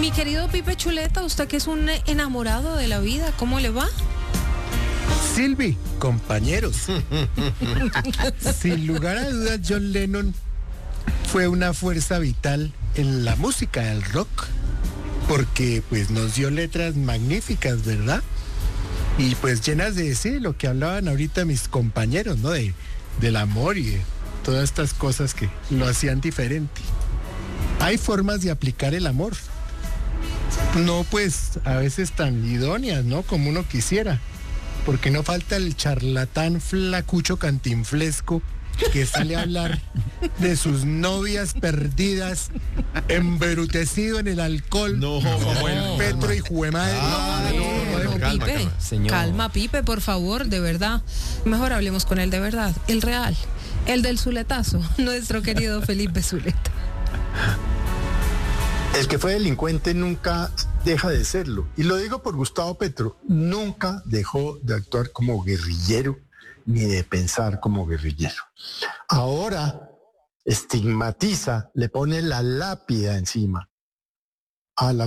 Mi querido Pipe Chuleta, usted que es un enamorado de la vida, ¿cómo le va? Silvi, compañeros. Sin lugar a dudas, John Lennon fue una fuerza vital en la música del rock, porque pues nos dio letras magníficas, ¿verdad? Y pues llenas de sí, lo que hablaban ahorita mis compañeros, ¿no? Del amor y de todas estas cosas que lo hacían diferente. Hay formas de aplicar el amor, no pues a veces tan idóneas, ¿no? Como uno quisiera, porque no falta el charlatán flacucho cantinflesco que sale a hablar de sus novias perdidas, embrutecido en el alcohol, como el Petro y Juemadre. Calma, Pipe, señor. Calma, Pipe, por favor, de verdad. Mejor hablemos con él de verdad, el real, el del Zuletazo, nuestro querido Felipe Zuleta. El que fue delincuente nunca deja de serlo. Y lo digo por Gustavo Petro. Nunca dejó de actuar como guerrillero ni de pensar como guerrillero. Ahora estigmatiza, le pone la lápida encima a la